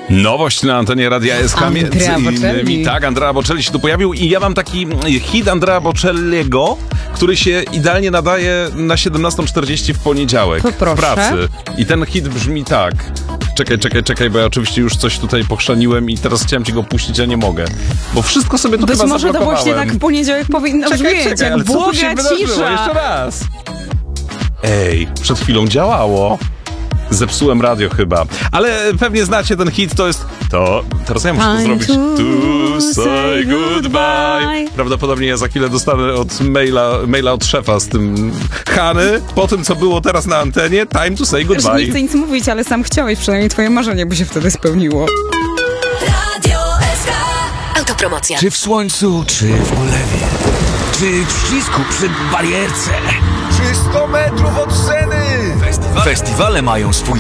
Nowość na antenie Radia SK, między innymi. Tak, Andrea Bocelli się tu pojawił i ja mam taki hit Andrea Bocelliego, który się idealnie nadaje na 17:40 w poniedziałek w pracy. I ten hit brzmi tak. Czekaj, bo ja oczywiście już coś tutaj pochrzaniłem i teraz chciałem ci go puścić, a nie mogę. Bo wszystko sobie tu być chyba może to właśnie tak w poniedziałek powinno brzmieć, jak błoga cisza. Jeszcze raz. Ej, przed chwilą działało. Zepsułem radio chyba. Ale pewnie znacie ten hit, to jest... Teraz ja muszę to zrobić. To say goodbye. Prawdopodobnie ja za chwilę dostanę od maila od szefa z tym Hany. Po tym, co było teraz na antenie, time to say goodbye. Nie chcę nic mówić, ale sam chciałeś, przynajmniej twoje marzenie by się wtedy spełniło. Radio SK. Autopromocja. Czy w słońcu, czy w ulewie, czy w ścisku przy barierce, czy 100 metrów od sceny. Festiwale mają swój